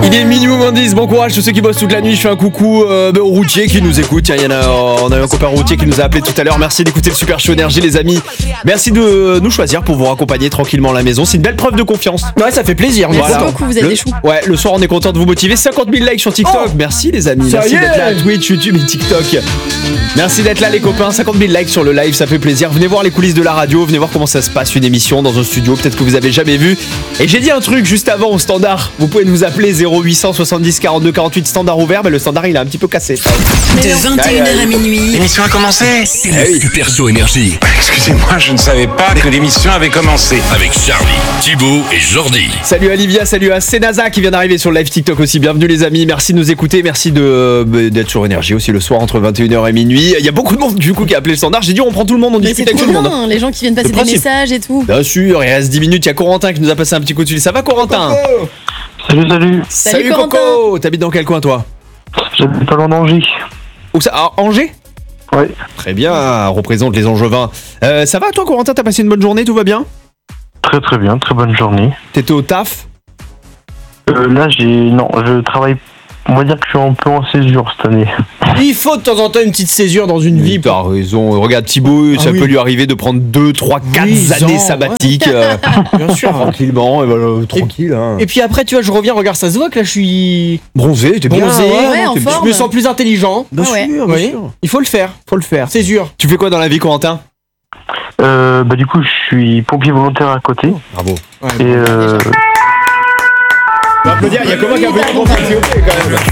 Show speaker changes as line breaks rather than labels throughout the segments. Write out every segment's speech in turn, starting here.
Il est minuit moins 10, bon courage tous ceux qui bossent toute la nuit. Je fais un coucou aux routiers qui nous écoutent. Tiens, on a un copain routier qui nous a appelé tout à l'heure. Merci d'écouter le Super Show Énergie les amis. Merci de nous choisir pour vous raccompagner tranquillement à la maison. C'est une belle preuve de confiance.
Ouais, ça fait plaisir.
Merci beaucoup, vous êtes des choux.
Ouais, le soir on est content de vous motiver. 50 000 likes sur TikTok. Merci les amis. Merci d'être là à Twitch, YouTube et TikTok. Merci d'être là les copains. 50 000 likes sur le live, ça fait plaisir. Venez voir les coulisses de la radio. Venez voir comment ça se passe une émission dans un studio. Peut-être que vous avez jamais vu. Et j'ai dit un truc juste avant au standard. Vous pouvez nous appeler 0800 70 42 48 standard ouvert. Mais le standard il est un petit peu cassé.
De 21h à minuit.
L'émission a commencé.
C'est le Super Show Énergie.
Excusez-moi, je ne savais pas que l'émission avait commencé.
Avec Charlie, Thibaut et Jordi.
Salut Olivia, salut à Senaza qui vient d'arriver sur le live TikTok aussi. Bienvenue les amis, merci de nous écouter, merci d'être sur Énergie aussi le soir entre 21h et minuit. Il y a beaucoup de monde du coup qui a appelé le standard. J'ai dit on prend tout le monde, on discute avec tout le monde.
Les gens qui viennent passer des messages et tout.
Bien sûr, il reste 10 minutes, il y a Corentin qui nous a passé un petit coup de fil. Ça va Corentin?
Salut.
Coco. T'habites dans quel coin toi?
J'habite pas loin d'Angers.
Où ça? À Angers?
Ouais.
Très bien, représente les Angevins. Ça va toi Corentin, t'as passé une bonne journée, tout va bien?
Très très bien, très bonne journée.
T'étais au taf?
Là je travaille, on va dire que je suis un peu en césure cette année.
Il faut de temps en temps une petite césure dans une vie.
T'as raison, regarde Thibaut, ça peut lui arriver de prendre 2, 3, 4 années sabbatiques.
Bien sûr.
Tranquillement, et voilà, tranquille.
Et puis après, tu vois, je reviens, regarde, ça se voit que là je suis
bronzé, t'es bien.
Ouais, en forme.
Je me sens plus intelligent.
Bien sûr.
Il faut le faire. Césure.
Tu fais quoi dans la vie, Corentin?
Du coup, je suis pompier volontaire à côté.
Bravo.
Et
on va applaudir, il y a comment qui a applaudi mon s'il vous plaît, quand même.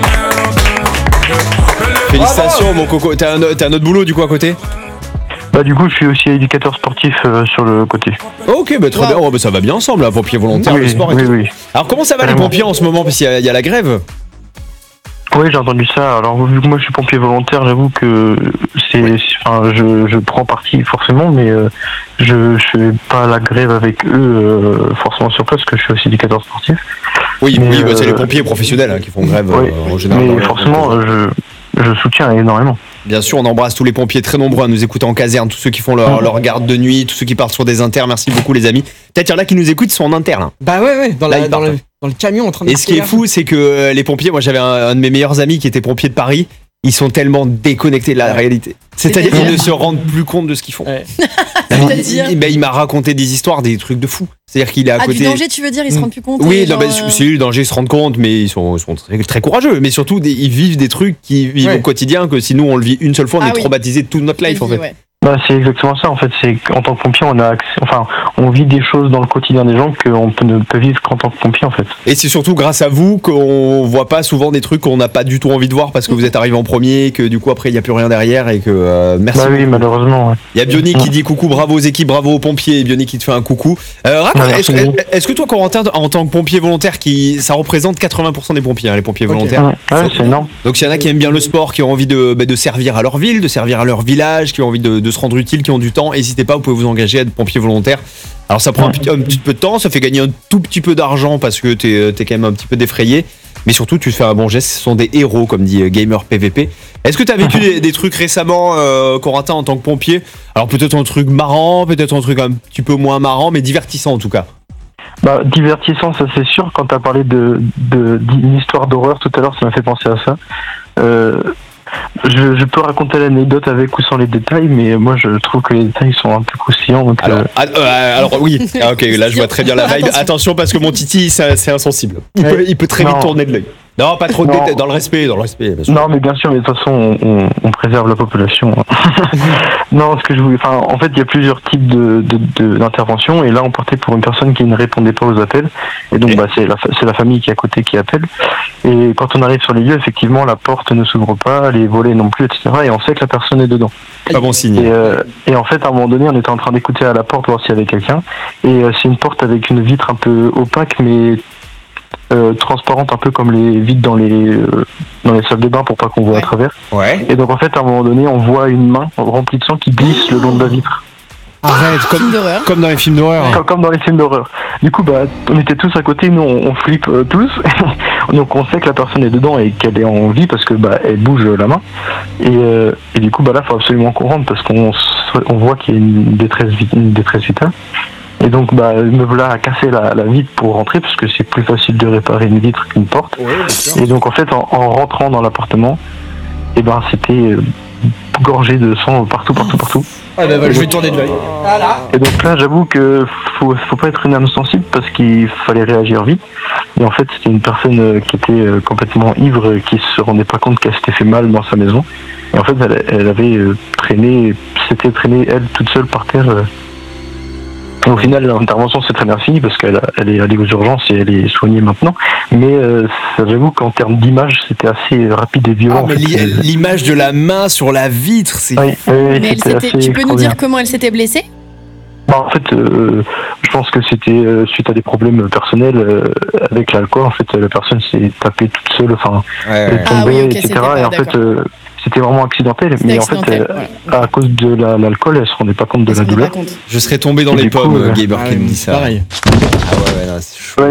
Félicitations, mon coco. T'as un autre boulot, du coup, à côté?
du coup, je suis aussi éducateur sportif sur le côté.
Ok, très bien. Ça va bien ensemble, là, pompier volontaire, le sport et tout.
Oui.
Alors, comment ça va les pompiers en ce moment? Parce qu'il y a la grève.
Oui, j'ai entendu ça. Alors, vu que moi je suis pompier volontaire, j'avoue que je prends parti forcément, mais je fais pas la grève avec eux forcément sur place, parce que je suis aussi éducateur sportif.
Oui, c'est les pompiers professionnels qui font grève en général.
Mais forcément, je soutiens énormément.
Bien sûr, on embrasse tous les pompiers très nombreux à nous écouter en caserne, tous ceux qui font leur garde de nuit, tous ceux qui partent sur des inters. Merci beaucoup les amis. Peut-être il y en a qui nous écoutent, ils sont en inter là.
Bah ouais, dans le camion en train de.
Et ce qui est fou, c'est que les pompiers, moi j'avais un de mes meilleurs amis qui était pompier de Paris. Ils sont tellement déconnectés de la réalité. C'est-à-dire qu'ils ne se rendent plus compte de ce qu'ils font.
Ouais.
Il m'a raconté des histoires, des trucs de fou. C'est-à-dire qu'il est à côté.
Du danger, tu veux dire, ils se rendent plus compte?
Oui, si, le danger, ils se rendent compte, mais ils sont très, très courageux. Mais surtout, ils vivent des trucs qu'ils vivent au quotidien, que si nous on le vit une seule fois, on est traumatisé toute notre life en fait.
Ouais.
C'est exactement ça en fait. C'est qu'en tant que pompier, on vit des choses dans le quotidien des gens qu'on ne peut vivre qu'en tant que pompier en fait.
Et c'est surtout grâce à vous qu'on voit pas souvent des trucs qu'on n'a pas du tout envie de voir parce que vous êtes arrivé en premier, que du coup après il y a plus rien derrière et que merci.
Oui, malheureusement. Ouais.
Il y a Bionic qui dit coucou, bravo aux équipes, bravo aux pompiers. Et Bionic qui te fait un coucou. Est-ce que toi Corentin, en tant que pompier volontaire, ça représente 80% des pompiers, les pompiers volontaires.
Ouais, c'est énorme.
Donc il y en a qui aiment bien le sport, qui ont envie de servir à leur ville, de servir à leur village, qui ont envie de se rendre utile, qui ont du temps, n'hésitez pas, vous pouvez vous engager à être pompier volontaire. Alors ça prend un petit peu de temps, ça fait gagner un tout petit peu d'argent parce que t'es quand même un petit peu défrayé, mais surtout tu fais un bon geste, ce sont des héros comme dit Gamer PVP. Est-ce que tu as vécu des trucs récemment, Corentin, en tant que pompier? Alors peut-être un truc marrant, peut-être un truc un petit peu moins marrant, mais divertissant en tout cas.
Divertissant, ça c'est sûr. Quand tu as parlé d'une histoire d'horreur tout à l'heure, ça m'a fait penser à ça. Je peux raconter l'anecdote avec ou sans les détails, mais moi je trouve que les détails sont un peu croustillants. Donc
alors oui, ok, là je vois très bien la vibe. Attention parce que mon titi c'est insensible. Il peut très vite tourner de l'œil. Non, pas trop de détails, dans le respect. Bien sûr.
Non, mais bien sûr, mais de toute façon, on préserve la population. Non, ce que je voulais, en fait, il y a plusieurs types d'interventions, et là, on partait pour une personne qui ne répondait pas aux appels, et donc, c'est la famille qui est à côté qui appelle. Et quand on arrive sur les lieux, effectivement, la porte ne s'ouvre pas, les volets non plus, etc., et on sait que la personne est dedans.
Pas bon signe.
Et en fait, à un moment donné, on était en train d'écouter à la porte voir s'il y avait quelqu'un, et c'est une porte avec une vitre un peu opaque, mais transparente, un peu comme les vitres dans les salles de bain pour pas qu'on voit à travers.
Ouais.
Et donc en fait à un moment donné on voit une main remplie de sang qui glisse le long de la vitre.
Arrête, comme dans les films d'horreur.
Comme dans les films d'horreur. Du coup on était tous à côté, nous on flippe tous. Donc on sait que la personne est dedans et qu'elle est en vie parce que elle bouge la main. Et du coup là faut absolument qu'on rentre parce qu'on voit qu'il y a une détresse vitale. Et donc me voilà à casser la vitre pour rentrer parce que c'est plus facile de réparer une vitre qu'une porte.
Ouais,
et donc en fait en rentrant dans l'appartement, et c'était gorgé de sang partout.
Ah bah, je vais tourner de l'œil. Voilà.
Et donc là j'avoue que faut pas être une âme sensible parce qu'il fallait réagir vite. Et en fait c'était une personne qui était complètement ivre, qui se rendait pas compte qu'elle s'était fait mal dans sa maison. Et en fait elle avait s'était traînée elle toute seule par terre. Et au final, l'intervention s'est très bien finie parce qu'elle est allée aux urgences et elle est soignée maintenant. Mais j'avoue qu'en termes d'image, c'était assez rapide et violent.
Ah, mais l'image de la main sur la vitre, c'est...
Oui,
mais tu peux nous dire comment elle s'était blessée ?
En fait, je pense que c'était suite à des problèmes personnels avec l'alcool. En fait, la personne s'est tapée toute seule, elle tombait, etc. Et en fait, c'était vraiment accidentel. Mais en fait, à cause de l'alcool, elle se rendait pas compte de la douleur.
Je serais tombé dans les pommes, Gaber qui me dit ça.
Pareil.
Ah ouais, non, c'est chaud.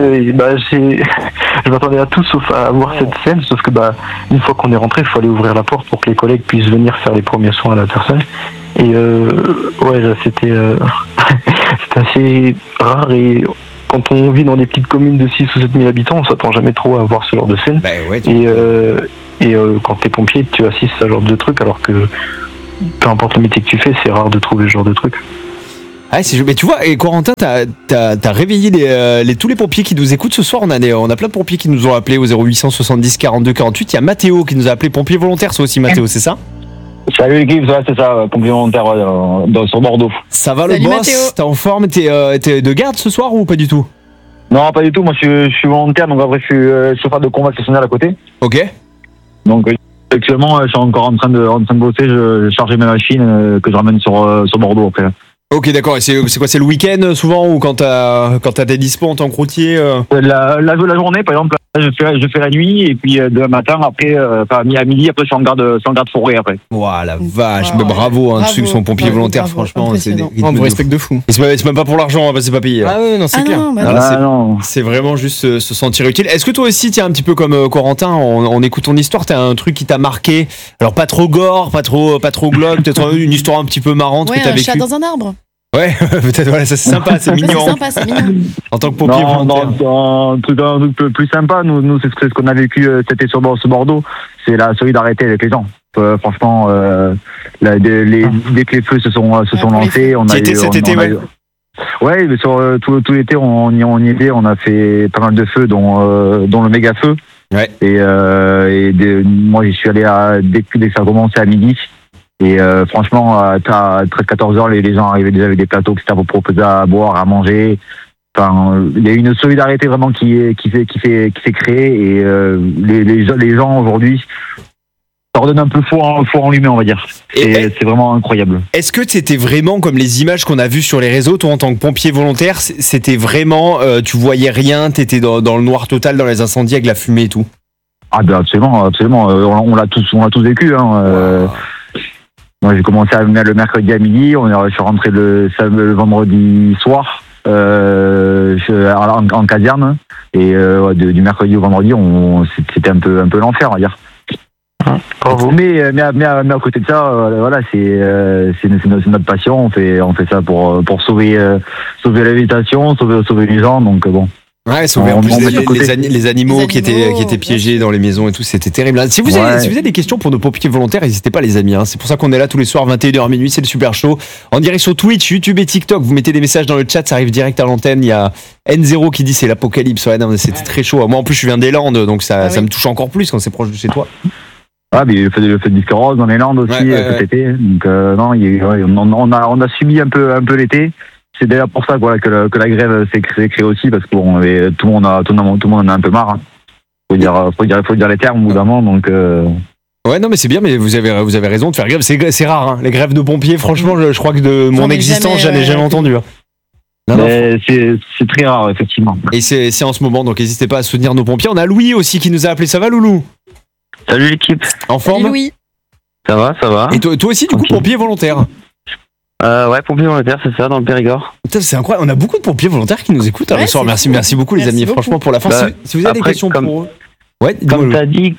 Je m'attendais à tout sauf à voir cette scène, sauf que une fois qu'on est rentré, il faut aller ouvrir la porte pour que les collègues puissent venir faire les premiers soins à la personne. Et c'était assez rare. Et quand on vit dans des petites communes de 6 ou 7 000 habitants, on s'attend jamais trop à voir ce genre de scène. Quand t'es pompier, tu assistes à ce genre de truc, alors que peu importe le métier que tu fais, c'est rare de trouver ce genre de truc.
Ah, mais tu vois, et Corentin, t'as réveillé tous les pompiers qui nous écoutent ce soir. On a plein de pompiers qui nous ont appelés au 0800 70 42 48. Il y a Mathéo qui nous a appelé pompier volontaire. C'est aussi Mathéo, c'est ça?
Salut l'équipe, c'est ça, pompier volontaire sur Bordeaux.
Ça va.
Salut
le boss?
Mathéo.
T'es en forme? T'es de garde ce soir ou pas du tout?
Non, pas du tout. Moi, je suis volontaire, donc après, je suis chauffeur de combat stationnaire à côté.
Ok.
Donc, actuellement, je suis encore en train de bosser. Je chargeais mes machines que je ramène sur Bordeaux après.
Ok, d'accord. Et c'est quoi? C'est le week-end souvent ou quand t'as des dispos en tant que routier
La journée, par exemple, je fais la nuit et puis demain matin, après, à midi, après, je suis en garde forêt après.
Ouah, la vache. Mais bravo, ceux qui sont pompiers volontaires, franchement. C'est
On vous respecte de fou.
Et c'est même pas pour l'argent, c'est pas payé.
Ah ouais, non, c'est clair.
C'est vraiment juste se sentir utile. Est-ce que toi aussi, un petit peu comme Corentin, on écoute ton histoire, t'as un truc qui t'a marqué? Alors pas trop gore, pas trop glauque, peut-être une histoire un petit peu marrante que t'as vécue.
Un chat dans un arbre.
Ouais, peut-être, voilà, ça c'est sympa, c'est mignon.
C'est mignon.
En tant que pompier volontaire.
Un truc plus sympa, nous c'est ce qu'on a vécu, c'était sur Bordeaux, c'est la solidarité avec les gens. Franchement, dès que les feux se sont lancés, on a eu...
cet été,
ouais, mais sur tout l'été, on y était, on a fait pas mal de feux, dont le méga feu.
Ouais.
Moi, j'y suis allé dès que ça a commencé à midi. Et franchement, à 13-14 heures, les gens arrivaient déjà avec des plateaux que c'était pour proposer à boire, à manger. Enfin, il y a une solidarité vraiment qui s'est créée et les gens aujourd'hui, ça redonne un peu foi en lui-même, on va dire. C'est vraiment incroyable.
Est-ce que c'était vraiment comme les images qu'on a vues sur les réseaux, toi en tant que pompier volontaire, c'était vraiment, tu voyais rien, t'étais dans le noir total dans les incendies avec la fumée et tout?
Ah ben absolument. On l'a tous vécu. Moi, j'ai commencé le mercredi à midi. Je suis rentré le vendredi soir en caserne. Et du mercredi au vendredi, c'était un peu l'enfer, on va dire. Mais à côté de ça, voilà, c'est notre passion. On fait ça pour sauver l'habitation, sauver les gens. Donc bon.
Ouais, sauver en plus les animaux qui étaient piégés dans les maisons et tout, c'était terrible. Si vous avez des questions pour nos pompiers volontaires, n'hésitez pas les amis. C'est pour ça qu'on est là tous les soirs 21h minuit, c'est le Super Show. En direct sur Twitch, YouTube et TikTok, vous mettez des messages dans le chat, ça arrive direct à l'antenne. Il y a N0 qui dit c'est l'apocalypse. Ouais, non, c'était très chaud. Moi en plus je viens des Landes, donc ça me touche encore plus quand c'est proche de chez toi.
Ah, mais le feu de disque rose dans les Landes aussi cet été. Donc non, on a subi un peu l'été. C'est d'ailleurs pour ça que la grève s'est créée aussi, parce que tout le monde en a un peu marre. Faut dire les termes au bout d'un moment, donc.
Ouais, non, mais c'est bien, mais vous avez raison de faire grève. C'est rare, les grèves de pompiers. Franchement, je crois que de mon existence, j'en ai jamais entendu.
C'est très rare, effectivement.
Et c'est en ce moment, donc n'hésitez pas à soutenir nos pompiers. On a Louis aussi qui nous a appelé. Ça va, Loulou?
Salut l'équipe.
En forme?
Salut Louis.
Ça va.
Et toi aussi, du coup, pompier volontaire?
Ouais, pompier volontaire, c'est ça, dans le Périgord.
Putain, c'est incroyable, on a beaucoup de pompiers volontaires qui nous écoutent ce soir. Merci beaucoup les amis, franchement, pour la force. Si vous avez des questions pour eux. Ouais,
comme t'as dit,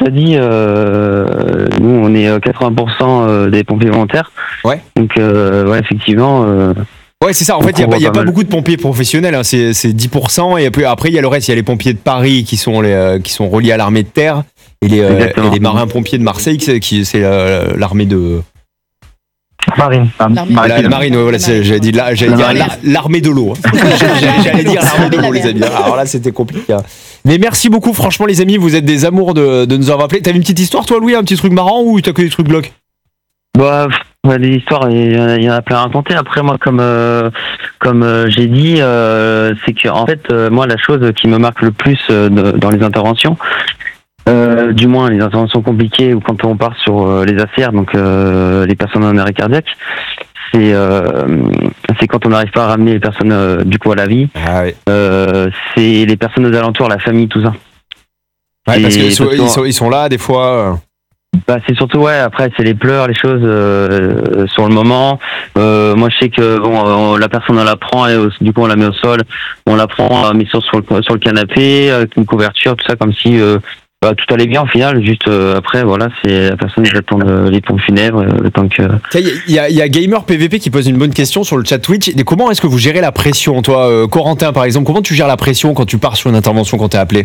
nous on est 80% des pompiers volontaires.
Ouais.
Donc effectivement,
Ouais, c'est ça. En fait, il n'y a pas beaucoup de pompiers professionnels. Hein. C'est 10%. Et puis après, il y a le reste. Il y a les pompiers de Paris qui sont reliés à l'armée de terre. Et les marins-pompiers de Marseille, c'est l'armée de...
Marine.
La marine, voilà, j'allais dire l'armée de l'eau. J'allais dire l'armée de l'eau, les amis. Alors là, c'était compliqué. Mais merci beaucoup, franchement, les amis. Vous êtes des amours de nous avoir appelés. T'avais une petite histoire, toi, Louis, un petit truc marrant ou t'as que des trucs glauques?
Bah, des histoires, il y en a plein à raconter. Après, moi, comme j'ai dit, c'est que en fait, moi, la chose qui me marque le plus dans les interventions, du moins les interventions compliquées ou quand on part sur les ACR, donc les personnes en arrêt cardiaque, c'est quand on n'arrive pas à ramener les personnes du coup à la vie. Ah oui. C'est les personnes aux alentours, la famille, tout ça.
Ouais, parce qu'ils sont là des fois.
Bah, c'est surtout après c'est les pleurs, les choses sur le moment. Moi je sais que la personne on la prend et du coup on la met au sol, on la prend, on la met sur le canapé avec une couverture, tout ça comme si tout allait bien au final. Juste après voilà, c'est la personne qui attend les pompes funèbres le temps que.
Il y a Gamer PVP qui pose une bonne question sur le chat Twitch. Et comment est-ce que vous gérez la pression, toi, Corentin par exemple? Comment tu gères la pression quand tu pars sur une intervention quand t'es appelé?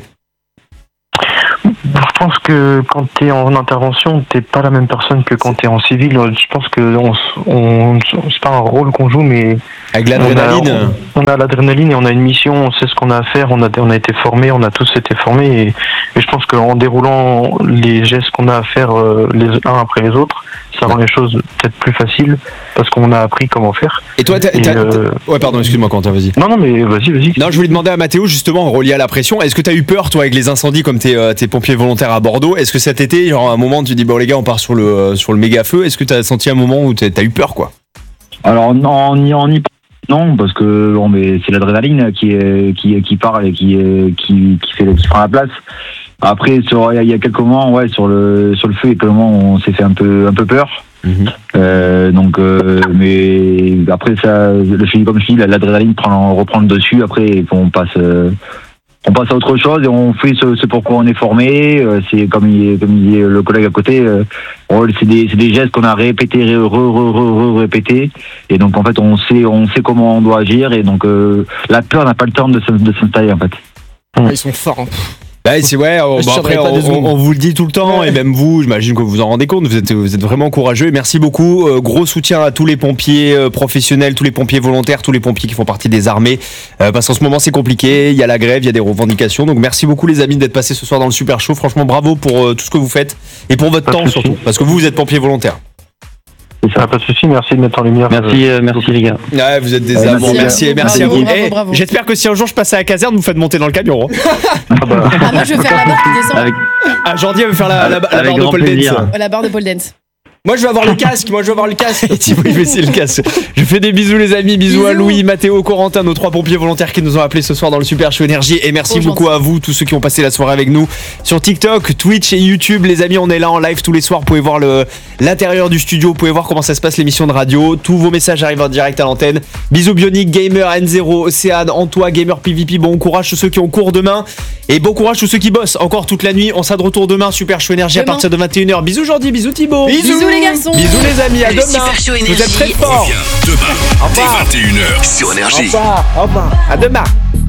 Je pense que quand tu es en intervention, t'es pas la même personne que quand tu es en civil. Je pense que c'est pas un rôle qu'on joue, mais
avec l'adrénaline.
On a l'adrénaline et on a une mission, on sait ce qu'on a à faire, on a été formés, on a tous été formés et je pense qu'en déroulant les gestes qu'on a à faire les uns après les autres, ça rend les choses peut-être plus faciles parce qu'on a appris comment faire.
Et toi, ouais, pardon, excuse-moi, Quentin, vas-y.
Non, mais vas-y.
Non, je voulais demander à Mathéo, justement, relié à la pression, est-ce que t'as eu peur, toi, avec les incendies comme t'es pompier volontaire à Bordeaux? Est-ce que cet été, genre, à un moment, tu dis, bon, les gars, on part sur le méga feu? Est-ce que t'as senti un moment où t'as eu peur, quoi?
Alors, non, parce que bon, mais c'est l'adrénaline qui parle et qui prend la place. Après, il y a quelques moments, sur le feu, il y a quelques moments où on s'est fait un peu peur. Mais après ça, comme je dis, l'adrénaline reprend le dessus. Après, on passe à autre chose et on fait ce pourquoi on est formé. C'est comme il dit le collègue à côté. C'est des gestes qu'on a répétés, répétés. Et donc en fait, on sait comment on doit agir. Et donc la peur n'a pas le temps de s'installer en fait.
Ils sont forts. Hein.
Bah, après, on vous le dit tout le temps, et même vous, j'imagine que vous vous en rendez compte, vous êtes vraiment courageux, et merci beaucoup. Gros soutien à tous les pompiers professionnels, tous les pompiers volontaires, tous les pompiers qui font partie des armées, parce qu'en ce moment c'est compliqué, il y a la grève, il y a des revendications, donc merci beaucoup les amis d'être passés ce soir dans le Super Show, franchement bravo pour tout ce que vous faites, et pour votre temps surtout, parce que vous êtes pompiers volontaires.
Ça n'a pas de souci, merci de mettre en lumière.
Merci les gars.
Ouais, vous êtes des amours, merci à vous. Bravo. J'espère que si un jour je passe à la caserne, vous me faites monter dans le camion.
Moi je veux faire la barre qui descend.
Jordi veut faire la barre de pole dance.
La barre de pole dance.
Moi je veux avoir le casque, Et Thibaut il veut essayer le casque. Je fais des bisous les amis, bisous à Louis, Mathéo, Corentin, nos 3 pompiers volontaires qui nous ont appelés ce soir dans le Super Show Énergie. Et merci beaucoup à vous, tous ceux qui ont passé la soirée avec nous sur TikTok, Twitch et YouTube. Les amis, on est là en live tous les soirs, vous pouvez voir l'intérieur du studio, vous pouvez voir comment ça se passe l'émission de radio. Tous vos messages arrivent en direct à l'antenne. Bisous Bionic, Gamer, N0, Océane, Antoine, Gamer PVP, bon courage tous ceux qui ont cours demain. Et bon courage tous ceux qui bossent encore toute la nuit. On sera de retour demain, Super Show Énergie à partir de 21h. Bisous Jordi, bisous Thibaut.
Bisous les garçons.
Bisous les amis, à demain. Vous êtes très forts.
Demain, dès 21h sur Énergie.
Au revoir. À demain.